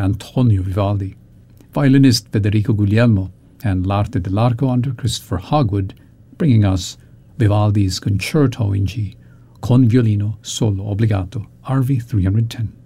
Antonio Vivaldi, violinist Federico Guglielmo, and L'arte dell'arco under Christopher Hogwood, bringing us Vivaldi's Concerto in G, con violino solo obbligato, RV 310.